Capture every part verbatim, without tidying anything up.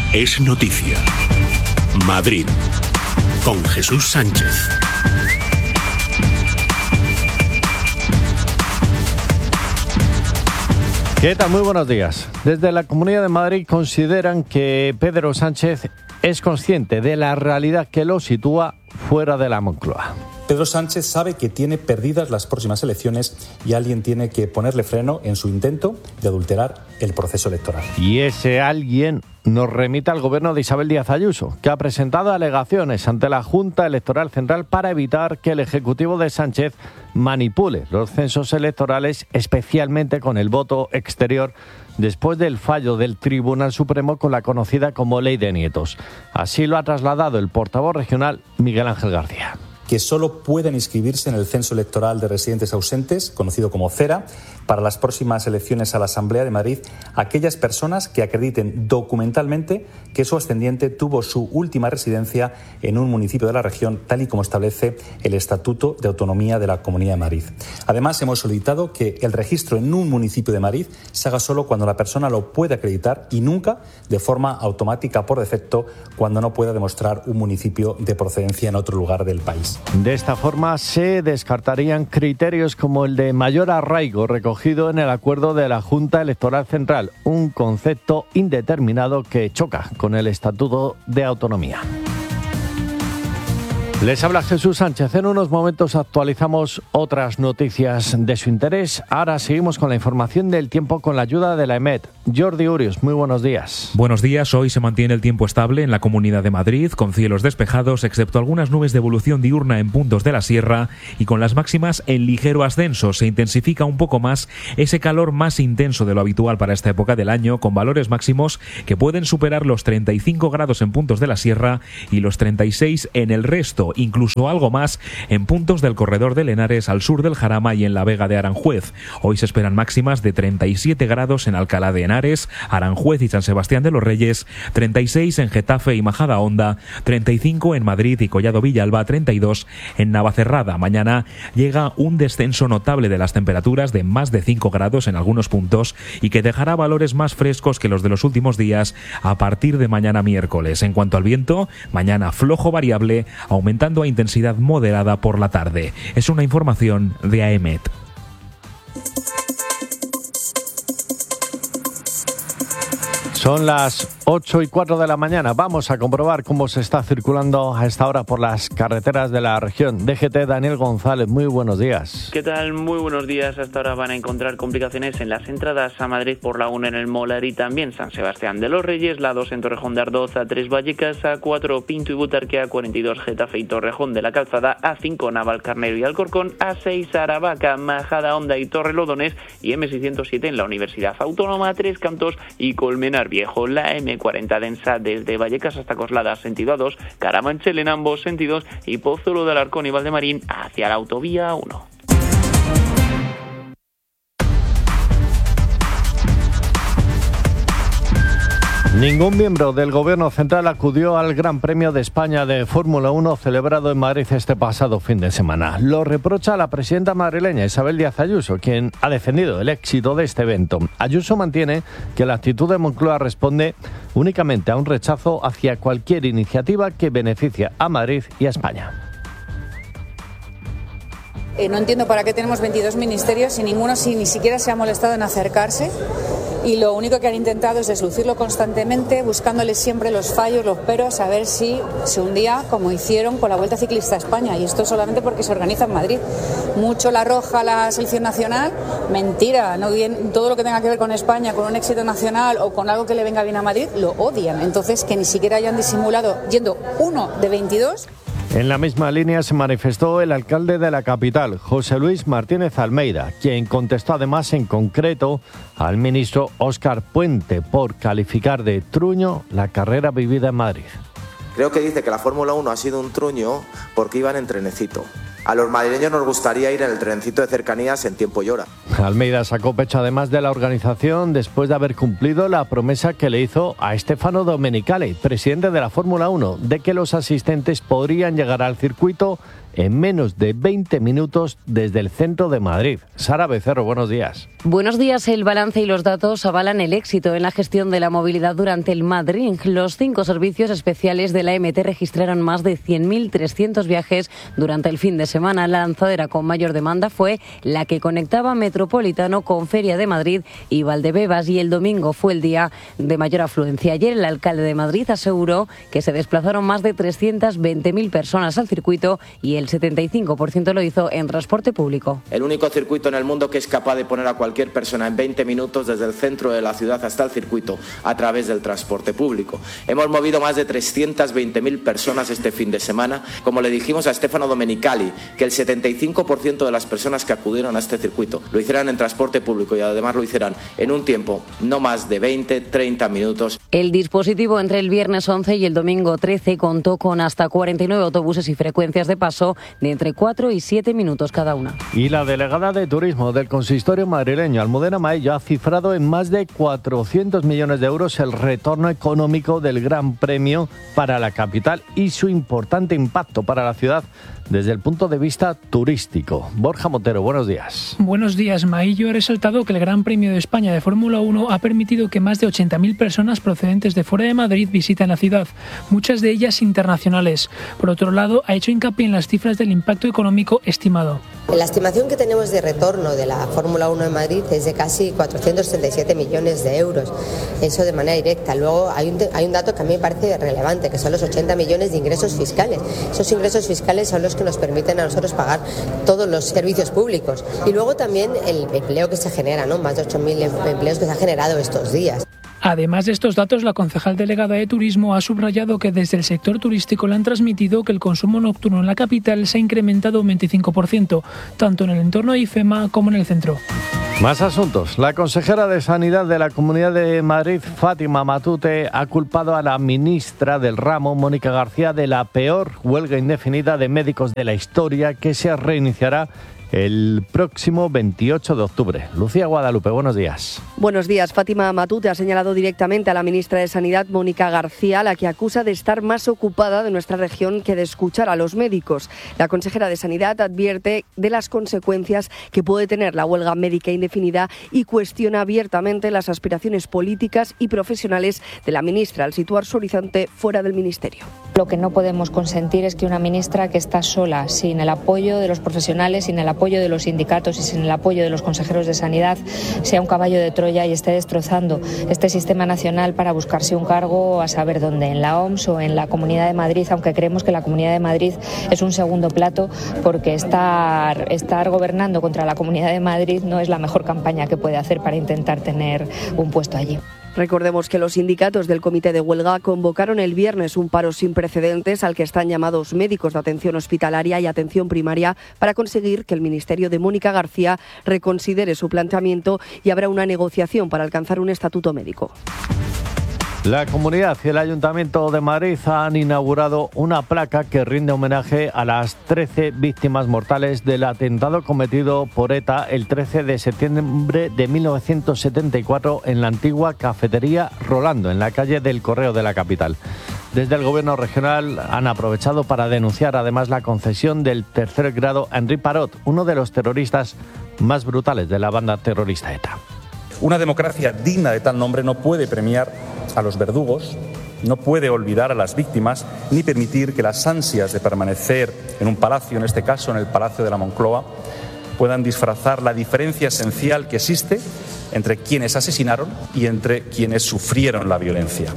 Es noticia. Madrid, con Jesús Sánchez. ¿Qué tal? Muy buenos días. Desde la Comunidad de Madrid consideran que Pedro Sánchez es consciente de la realidad que lo sitúa fuera de la Moncloa. Pedro Sánchez sabe que tiene perdidas las próximas elecciones y alguien tiene que ponerle freno en su intento de adulterar el proceso electoral. Y ese alguien nos remite al gobierno de Isabel Díaz Ayuso, que ha presentado alegaciones ante la Junta Electoral Central para evitar que el Ejecutivo de Sánchez manipule los censos electorales, especialmente con el voto exterior, después del fallo del Tribunal Supremo con la conocida como Ley de Nietos. Así lo ha trasladado el portavoz regional Miguel Ángel García. Que solo pueden inscribirse en el censo electoral de residentes ausentes, conocido como CERA, para las próximas elecciones a la Asamblea de Madrid, aquellas personas que acrediten documentalmente que su ascendiente tuvo su última residencia en un municipio de la región, tal y como establece el Estatuto de Autonomía de la Comunidad de Madrid. Además, hemos solicitado que el registro en un municipio de Madrid se haga solo cuando la persona lo puede acreditar y nunca de forma automática por defecto cuando no pueda demostrar un municipio de procedencia en otro lugar del país. De esta forma se descartarían criterios como el de mayor arraigo recogido en el acuerdo de la Junta Electoral Central, un concepto indeterminado que choca con el Estatuto de Autonomía. Les habla Jesús Sánchez. En unos momentos actualizamos otras noticias de su interés. Ahora seguimos con la información del tiempo con la ayuda de la EMET. Jordi Urios, muy buenos días. Buenos días. Hoy se mantiene el tiempo estable en la Comunidad de Madrid, con cielos despejados, excepto algunas nubes de evolución diurna en puntos de la sierra, y con las máximas en ligero ascenso. Se intensifica un poco más ese calor más intenso de lo habitual para esta época del año, con valores máximos que pueden superar los treinta y cinco grados en puntos de la sierra y los treinta y seis en el resto, incluso algo más en puntos del corredor de Henares, al sur del Jarama y en la Vega de Aranjuez. Hoy se esperan máximas de treinta y siete grados en Alcalá de Henares, Aranjuez y San Sebastián de los Reyes, treinta y seis en Getafe y Majadahonda, treinta y cinco en Madrid y Collado Villalba, treinta y dos en Navacerrada. Mañana llega un descenso notable de las temperaturas de más de cinco grados en algunos puntos y que dejará valores más frescos que los de los últimos días a partir de mañana miércoles. En cuanto al viento, mañana flojo variable, aumentando a intensidad moderada por la tarde. Es una información de AEMET. Son las ocho y cuatro de la mañana. Vamos a comprobar cómo se está circulando a esta hora por las carreteras de la región. D G T, Daniel González, muy buenos días. ¿Qué tal? Muy buenos días. Hasta ahora van a encontrar complicaciones en las entradas a Madrid por la uno en el Molar y también San Sebastián de los Reyes, la dos en Torrejón de Ardoz, a tres Vallecas, a cuatro Pinto y Butarque, a cuarenta y dos Getafe y Torrejón de la Calzada, a cinco Navalcarnero y Alcorcón, a seis Aravaca, Majadahonda y Torrelodones y eme seiscientos siete en la Universidad Autónoma, Tres Cantos y Colmenar Viejo. La eme cuarenta densa desde Vallecas hasta Coslada, sentido A dos, Carabanchel en ambos sentidos y Pozuelo de Alarcón y Valdemarín hacia la autovía uno. Ningún miembro del Gobierno Central acudió al Gran Premio de España de Fórmula uno celebrado en Madrid este pasado fin de semana. Lo reprocha la presidenta madrileña Isabel Díaz Ayuso, quien ha defendido el éxito de este evento. Ayuso mantiene que la actitud de Moncloa responde únicamente a un rechazo hacia cualquier iniciativa que beneficie a Madrid y a España. Eh, no entiendo para qué tenemos veintidós ministerios si ninguno si ni siquiera se ha molestado en acercarse, y lo único que han intentado es deslucirlo constantemente, buscándole siempre los fallos, los peros, a ver si se hundía como hicieron con la Vuelta Ciclista a España, y esto solamente porque se organiza en Madrid. Mucho la roja la selección nacional, mentira, no bien, todo lo que tenga que ver con España, con un éxito nacional o con algo que le venga bien a Madrid, lo odian. Entonces, que ni siquiera hayan disimulado yendo uno de veintidós. En la misma línea se manifestó el alcalde de la capital, José Luis Martínez Almeida, quien contestó además en concreto al ministro Óscar Puente por calificar de truño la carrera vivida en Madrid. Creo que dice que la Fórmula uno ha sido un truño porque iban en trenecito. A los madrileños nos gustaría ir en el trenecito de cercanías en tiempo y hora. Almeida sacó pecho además de la organización después de haber cumplido la promesa que le hizo a Stefano Domenicali, presidente de la Fórmula uno, de que los asistentes podrían llegar al circuito en menos de veinte minutos desde el centro de Madrid. Sara Becerro, buenos días. Buenos días. El balance y los datos avalan el éxito en la gestión de la movilidad durante el Madrid. Los cinco servicios especiales de la M T registraron más de cien mil trescientos viajes durante el fin de semana. La lanzadera con mayor demanda fue la que conectaba Metropolitano con Feria de Madrid y Valdebebas, y el domingo fue el día de mayor afluencia. Ayer el alcalde de Madrid aseguró que se desplazaron más de trescientas veinte mil personas al circuito y el setenta y cinco por ciento lo hizo en transporte público. El único circuito en el mundo que es capaz de poner a cualquier persona en veinte minutos desde el centro de la ciudad hasta el circuito a través del transporte público. Hemos movido más de trescientas veinte mil personas este fin de semana. Como le dijimos a Stefano Domenicali, que el setenta y cinco por ciento de las personas que acudieron a este circuito lo hicieran en transporte público y además lo hicieran en un tiempo no más de veinte a treinta minutos. El dispositivo entre el viernes once y el domingo trece contó con hasta cuarenta y nueve autobuses y frecuencias de paso de entre cuatro y siete minutos cada una. Y la delegada de Turismo del Consistorio madrileño, Almudena Maillo, ha cifrado en más de cuatrocientos millones de euros el retorno económico del Gran Premio para la capital y su importante impacto para la ciudad desde el punto de vista turístico. Borja Montero, buenos días. Buenos días. Maillo ha resaltado que el Gran Premio de España de Fórmula uno ha permitido que más de ochenta mil personas procedentes de fuera de Madrid visiten la ciudad, muchas de ellas internacionales. Por otro lado, ha hecho hincapié en las cifras del impacto económico estimado. La estimación que tenemos de retorno de la Fórmula uno en Madrid es de casi cuatrocientos setenta y siete millones de euros, eso de manera directa. Luego hay un, hay un dato que a mí me parece relevante, que son los ochenta millones de ingresos fiscales. Esos ingresos fiscales son los que nos permiten a nosotros pagar todos los servicios públicos. Y luego también el empleo que se genera, ¿no? Más de ocho mil empleos que se han generado estos días. Además de estos datos, la concejal delegada de Turismo ha subrayado que desde el sector turístico le han transmitido que el consumo nocturno en la capital se ha incrementado un veinticinco por ciento, tanto en el entorno de IFEMA como en el centro. Más asuntos. La consejera de Sanidad de la Comunidad de Madrid, Fátima Matute, ha culpado a la ministra del ramo, Mónica García, de la peor huelga indefinida de médicos de la historia, que se reiniciará el próximo veintiocho de octubre. Lucía Guadalupe, buenos días. Buenos días. Fátima Matute ha señalado directamente a la ministra de Sanidad, Mónica García, la que acusa de estar más ocupada de nuestra región que de escuchar a los médicos. La consejera de Sanidad advierte de las consecuencias que puede tener la huelga médica indefinida y cuestiona abiertamente las aspiraciones políticas y profesionales de la ministra al situar su horizonte fuera del ministerio. Lo que no podemos consentir es que una ministra que está sola, sin el apoyo de los profesionales, sin el apoyo de los sindicatos y sin el apoyo de los consejeros de Sanidad, sea un caballo de Troya y esté destrozando este sistema nacional para buscarse un cargo a saber dónde, en la O M S o en la Comunidad de Madrid, aunque creemos que la Comunidad de Madrid es un segundo plato, porque estar, estar gobernando contra la Comunidad de Madrid no es la mejor campaña que puede hacer para intentar tener un puesto allí. Recordemos que los sindicatos del Comité de Huelga convocaron el viernes un paro sin precedentes al que están llamados médicos de atención hospitalaria y atención primaria para conseguir que el Ministerio de Mónica García reconsidere su planteamiento y abra una negociación para alcanzar un estatuto médico. La Comunidad y el Ayuntamiento de Madrid han inaugurado una placa que rinde homenaje a las trece víctimas mortales del atentado cometido por ETA el trece de septiembre de mil novecientos setenta y cuatro en la antigua cafetería Rolando, en la calle del Correo de la capital. Desde el Gobierno regional han aprovechado para denunciar además la concesión del tercer grado a Henri Parot, uno de los terroristas más brutales de la banda terrorista ETA. Una democracia digna de tal nombre no puede premiar a los verdugos, no puede olvidar a las víctimas, ni permitir que las ansias de permanecer en un palacio, en este caso en el Palacio de la Moncloa, puedan disfrazar la diferencia esencial que existe entre quienes asesinaron y entre quienes sufrieron la violencia.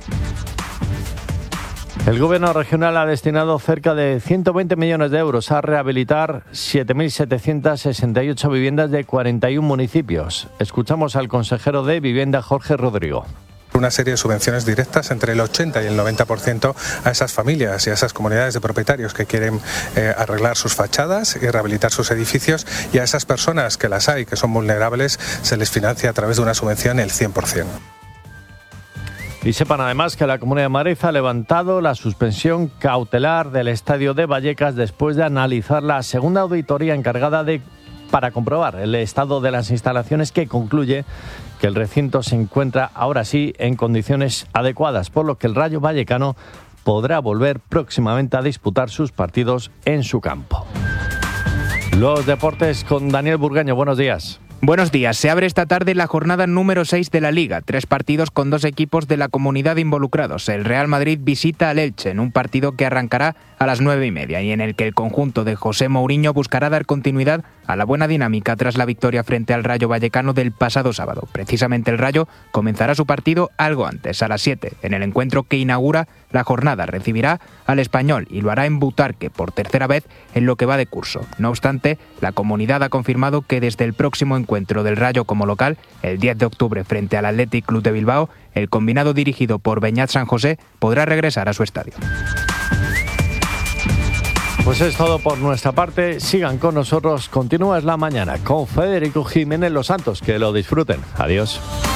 El Gobierno regional ha destinado cerca de ciento veinte millones de euros a rehabilitar siete mil setecientas sesenta y ocho viviendas de cuarenta y uno municipios. Escuchamos al consejero de Vivienda, Jorge Rodrigo. Una serie de subvenciones directas entre el ochenta y el noventa por ciento a esas familias y a esas comunidades de propietarios que quieren eh, arreglar sus fachadas y rehabilitar sus edificios, y a esas personas que las hay, que son vulnerables, se les financia a través de una subvención el cien por ciento. Y sepan además que la Comunidad de Madrid ha levantado la suspensión cautelar del Estadio de Vallecas después de analizar la segunda auditoría encargada de para comprobar el estado de las instalaciones, que concluye que el recinto se encuentra ahora sí en condiciones adecuadas, por lo que el Rayo Vallecano podrá volver próximamente a disputar sus partidos en su campo. Los deportes con Daniel Burgueño. Buenos días. Buenos días. Se abre esta tarde la jornada número seis de la Liga. Tres partidos con dos equipos de la comunidad involucrados. El Real Madrid visita al Elche en un partido que arrancará a las nueve y media y en el que el conjunto de José Mourinho buscará dar continuidad a la buena dinámica tras la victoria frente al Rayo Vallecano del pasado sábado. Precisamente el Rayo comenzará su partido algo antes, a las siete, en el encuentro que inaugura la jornada. Recibirá al Español y lo hará en Butarque por tercera vez en lo que va de curso. No obstante, la comunidad ha confirmado que desde el próximo encuentro del Rayo como local, el diez de octubre frente al Athletic Club de Bilbao, el combinado dirigido por Beñat San José podrá regresar a su estadio. Pues es todo por nuestra parte. Sigan con nosotros. Continúa Es la Mañana con Federico Jiménez Los Santos. Que lo disfruten. Adiós.